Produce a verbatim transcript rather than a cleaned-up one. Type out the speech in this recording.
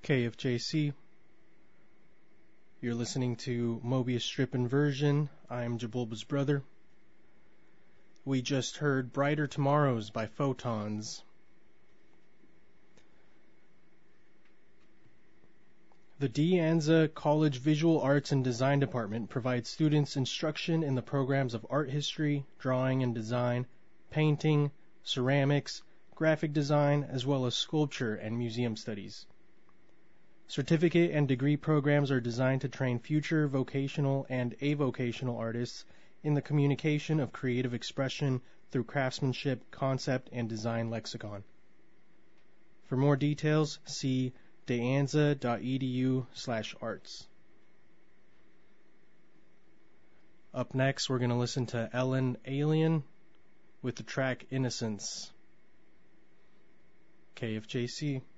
K F J C. You're listening to Mobius Strip Inversion. I'm Jabulba's brother. We just heard Brighter Tomorrows by Photons. The De Anza College Visual Arts and Design Department provides students instruction in the programs of art history, drawing and design, painting, ceramics, graphic design, as well as sculpture and museum studies. Certificate and degree programs are designed to train future vocational and avocational artists in the communication of creative expression through craftsmanship, concept, and design lexicon. For more details, see deanza.edu slash arts. Up next, we're going to listen to Ellen Alien with the track Innocence. K F J C.